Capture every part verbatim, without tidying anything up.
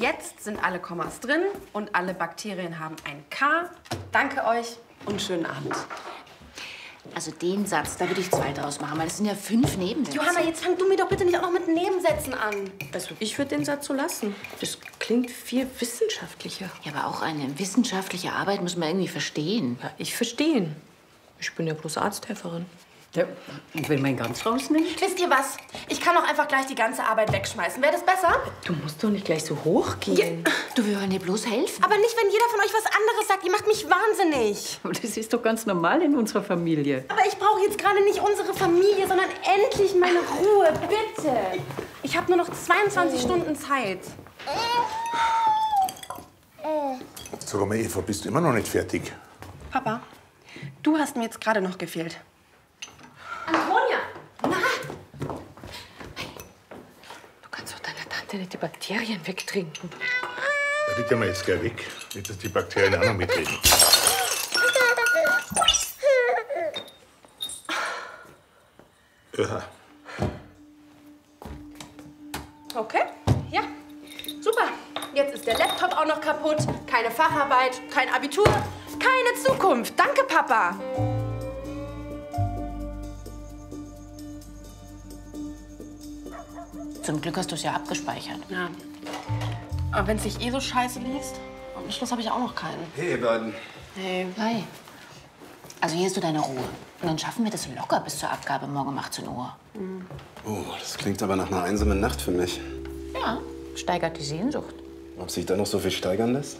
Jetzt sind alle Kommas drin und alle Bakterien haben ein K. Danke euch und schönen Abend. Also den Satz, da würde ich zwei draus machen, weil das sind ja fünf Nebensätze. Johanna, jetzt fang du mir doch bitte nicht auch noch mit Nebensätzen an. Also ich würde den Satz so lassen. Das klingt viel wissenschaftlicher. Ja, aber auch eine wissenschaftliche Arbeit muss man irgendwie verstehen. Ja, ich verstehe ihn. Ich bin ja bloß Arzthelferin. Ja, will man ganz rausnehmen? Wisst ihr was? Ich kann auch einfach gleich die ganze Arbeit wegschmeißen. Wäre das besser? Du musst doch nicht gleich so hochgehen. Ja. Du, wir wollen dir bloß helfen. Aber nicht, wenn jeder von euch was anderes sagt. Ihr macht mich wahnsinnig. Aber das ist doch ganz normal in unserer Familie. Aber ich brauche jetzt gerade nicht unsere Familie, sondern endlich meine Ruhe. Bitte. Ich habe nur noch zweiundzwanzig Stunden Zeit. Sag mal, Eva, bist du immer noch nicht fertig? Papa, du hast mir jetzt gerade noch gefehlt. Antonia! Na? Du kannst doch deiner Tante nicht die Bakterien wegtrinken. Ja, die gehen wir jetzt gleich weg. Nicht, dass die Bakterien auch noch mitreden. Ja. Okay, ja. Super. Jetzt ist der Laptop auch noch kaputt. Keine Facharbeit, kein Abitur, keine Zukunft. Danke, Papa. Zum Glück hast du es ja abgespeichert. Ja. Aber wenn es sich eh so scheiße liest, am Schluss habe ich auch noch keinen. Hey, ihr beiden. Hey. Hi. Also hier hast du deine Ruhe. Und dann schaffen wir das locker bis zur Abgabe morgen um achtzehn Uhr. Mhm. Oh, das klingt aber nach einer einsamen Nacht für mich. Ja, steigert die Sehnsucht. Ob sich da noch so viel steigern lässt?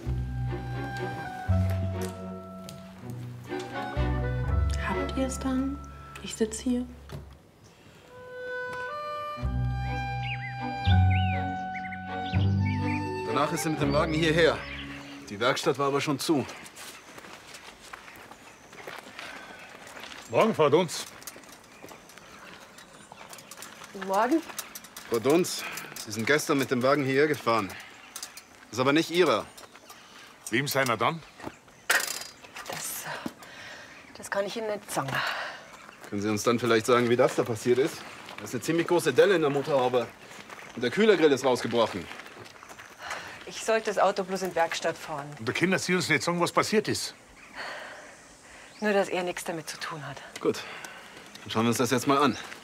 Habt ihr es dann? Ich sitze hier. Danach ist sie mit dem Wagen hierher. Die Werkstatt war aber schon zu. Morgen, Frau Dunz. Guten Morgen. Frau Dunz, Sie sind gestern mit dem Wagen hierher gefahren. Ist aber nicht Ihrer. Wem seiner dann? Das, das kann ich Ihnen nicht sagen. Können Sie uns dann vielleicht sagen, wie das da passiert ist? Da ist eine ziemlich große Delle in der Motorhaube. Und der Kühlergrill ist rausgebrochen. Ich sollte das Auto bloß in die Werkstatt fahren. Und da können Sie uns nicht sagen, was passiert ist. Nur, dass er nichts damit zu tun hat. Gut, dann schauen wir uns das jetzt mal an.